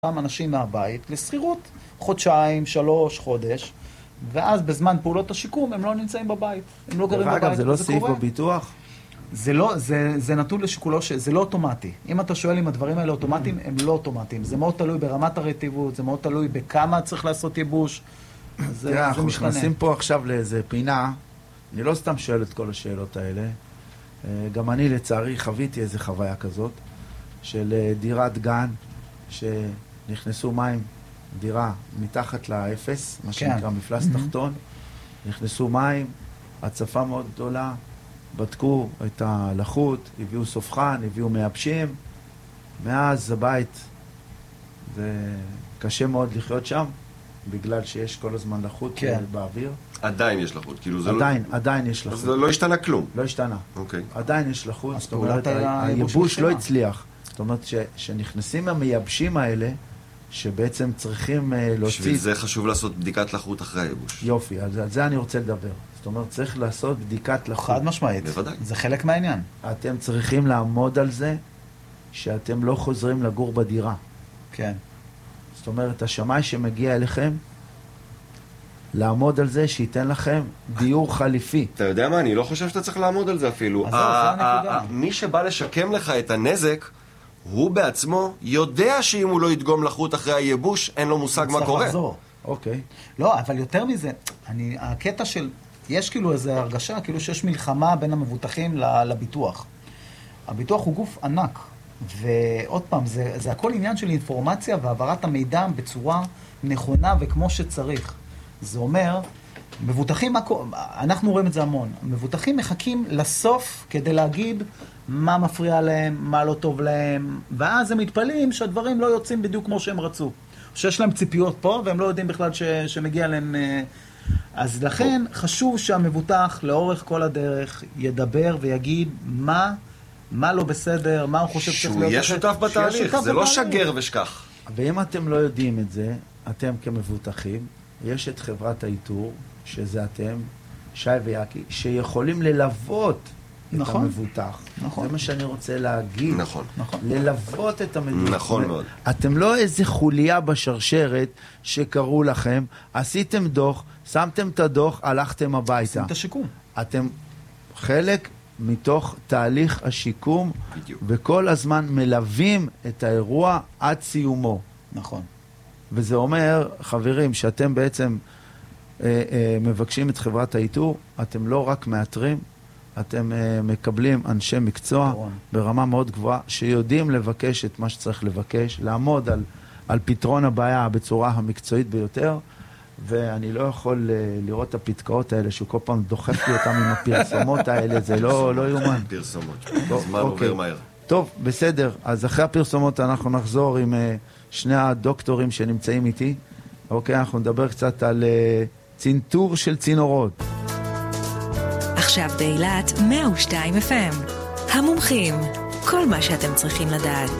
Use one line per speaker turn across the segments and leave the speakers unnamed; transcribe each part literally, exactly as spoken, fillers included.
כמה אנשים מהבית לסחירות, חודשיים, שלוש, חודש, ואז בזמן פעולות השיקום הם לא נמצאים בבית, הם לא גרים בבית.
אגב, זה לא סעיף בביטוח?
זה לא, זה, זה נתון לשיקולו, זה לא אוטומטי. אם אתה שואל אם הדברים האלה אוטומטיים, הם לא אוטומטיים. זה מאוד תלוי ברמת הרטיבות, זה מאוד תלוי בכמה צריך לעשות ייבוש. זה,
תראה,
זה
אנחנו
משתנה.
נכנסים פה עכשיו לאיזה פינה, אני לא סתם שואל את כל השאלות האלה, גם אני לצערי חוויתי איזו חוויה כזאת, של דירת גן, שנכנסו מים, דירה מתחת לאפס, מה שנקרא מפלס תחתון, נכנסו מים, הצפה מאוד גדולה, בדקו את הלחות, הביאו סופחן, הביאו מייבשים, מאז הבית זה קשה מאוד לחיות שם, בגלל שיש כל הזמן לחות
כן.
באוויר.
עדיין יש לחות, כאילו זה
עדיין,
לא...
עדיין יש לחות.
אז לא השתנה כלום.
לא השתנה.
אוקיי.
עדיין יש לחות,
אז
זאת אומרת,
פעולת
הייבוש
הייבוש
לא
מתחילה.
הצליח. זאת אומרת, ש- שנכנסים המייבשים האלה, שבעצם צריכים אה, להוציא...
בשביל זה חשוב לעשות בדיקת לחות אחרי הייבוש.
יופי, על זה, על זה אני רוצה לדבר. זאת אומרת, צריך לעשות בדיקת לחות.
חד משמעית.
בוודאי.
זה חלק מהעניין.
אתם צריכים לעמוד על זה שאתם לא חוזרים לגור בדירה.
כן.
זאת אומרת, השמאי שמגיע אליכם, לעמוד על זה שייתן לכם דיור חליפי.
אתה יודע מה? אני לא חושב שאתה צריך לעמוד על זה אפילו.
אז זהו, זה הנקודה.
מי שבא לשקם לך את הנזק, הוא בעצמו יודע שאם הוא לא ידגום לחות אחרי הייבוש, אין לו מושג מה
צריך
קורה.
לחזור.
אוקיי.
לא, אבל יותר מזה, אני, הקטע של, יש כאילו איזו הרגשה, כאילו שיש מלחמה בין המבוטחים ל- לביטוח. הביטוח הוא גוף ענק, ועוד פעם, זה, זה הכל עניין של אינפורמציה והעברת המידע בצורה נכונה וכמו שצריך. זה אומר, מבוטחים, אנחנו רואים את זה המון, מבוטחים מחכים לסוף כדי להגיד מה מפריע להם, מה לא טוב להם, ואז הם מתפלאים שהדברים לא יוצאים בדיוק כמו שהם רצו. שיש להם ציפיות פה, והם לא יודעים בכלל ש, שמגיע להם... אז לכן חשוב שהמבוטח לאורך כל הדרך ידבר ויגיד מה, מה לא בסדר, מה הוא חושב שצריך להיות...
שהוא יהיה שותף בתהליך, זה לא שגר ושכח.
ואם אתם לא יודעים את זה, אתם כמבוטחים, יש את חברת האיתור, שזה אתם, שי ויאקי, שיכולים ללוות
נכון.
את המבוטח.
נכון.
זה מה שאני רוצה להגיד.
נכון.
נכון.
ללוות את המבוטח.
נכון מאוד.
אתם לא איזה חוליה בשרשרת שקראו לכם, עשיתם דוח, שמתם את הדוח, הלכתם הביתה.
עושים את השיקום.
אתם חלק מתוך תהליך השיקום,
בדיוק.
וכל הזמן מלווים את האירוע עד סיומו.
נכון.
וזה אומר, חברים, שאתם בעצם אה, אה, מבקשים את חברת האיתור, אתם לא רק מאתרים, אתם אה, מקבלים אנשי מקצוע
פתרון.
ברמה מאוד גבוהה, שיודעים לבקש את מה שצריך לבקש, לעמוד על, על פתרון הבעיה בצורה המקצועית ביותר, ואני לא יכול אה, לראות את הפתקאות האלה, שהוא כל פעם דוחף לי אותם עם הפרסומות האלה, זה לא, לא יומן.
פרסומות.
טוב,
זמן
אוקיי.
עובר מהר.
טוב, בסדר. אז אחרי הפרסומות אנחנו נחזור עם uh, שני הדוקטורים שנמצאים איתי. אוקיי, אנחנו נדבר קצת על uh, צינטור של צינורות.
עכשיו באילת מאה ושתיים אף אם. המומחים, כל מה שאתם צריכים לדעת.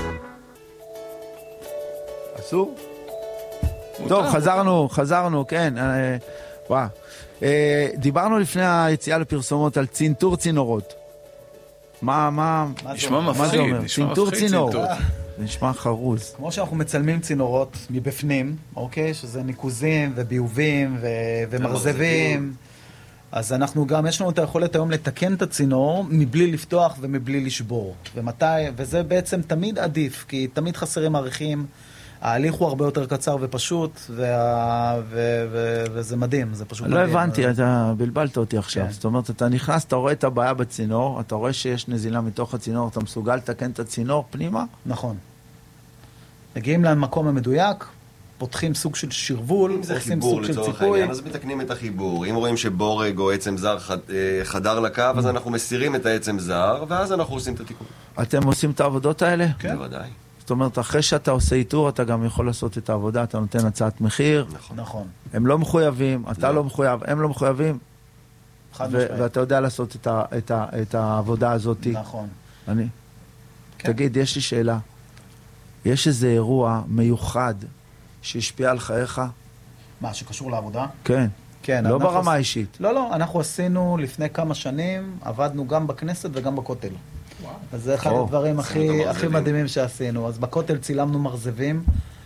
אסור? טוב, חזרנו, חזרנו, כן. Uh, וואו. Uh, דיברנו לפני היציאה לפרסומות על צינטור צינורות. מה, מה,
נשמע
מה זה
מפחיד,
אומר?
נשמע
צינטור
מפחיד,
צינור.
צינטור.
זה נשמע חרוז.
כמו שאנחנו מצלמים צינורות מבפנים, אוקיי? שזה ניקוזים וביובים ו- ומרזבים. אז אנחנו גם, יש לנו את היכולת היום לתקן את הצינור מבלי לפתוח ומבלי לשבור. ומתי, וזה בעצם תמיד עדיף, כי תמיד חסרים עריכים. ההליך הוא הרבה יותר קצר ופשוט, וה... ו... ו... וזה מדהים, זה פשוט
לא
מדהים.
הבנתי, אתה בלבלת אותי עכשיו.
כן.
זאת אומרת, אתה נכנס, אתה רואה את הבעיה בצינור, אתה רואה שיש נזילה מתוך הצינור, אתה מסוגל לתקן את הצינור פנימה?
נכון. מגיעים למקום המדויק, פותחים סוג של שרבול,
אם זה
עושים
חיבור
סוג של
לצורך
ציפוי.
העניין, אז מתקנים את החיבור. אם רואים שבורג או עצם זר חד, אה, חדר לקו, אז אנחנו מסירים את העצם זר, ואז אנחנו עושים את התיקון.
אתם עושים את העבודות האלה?
כן.
בוודאי.
זאת אומרת, אחרי שאתה עושה איתור, אתה גם יכול לעשות את העבודה, אתה נותן הצעת מחיר.
נכון.
נכון.
הם לא מחויבים, אתה
לא.
לא מחויב, הם לא מחויבים,
חד
ו-
משמעית.
ואתה יודע לעשות את, ה- את, ה- את העבודה הזאת.
נכון.
אני.
כן.
תגיד, יש לי שאלה. יש איזה אירוע מיוחד שהשפיע על חייך?
מה, שקשור לעבודה?
כן.
כן.
לא
אנחנו
ברמה
עש-
האישית.
לא, לא, אנחנו עשינו לפני כמה שנים, עבדנו גם בכנסת וגם בכותל. אז זה אחד הדברים הכי מדהימים שעשינו. אז בכותל צילמנו מרזבים,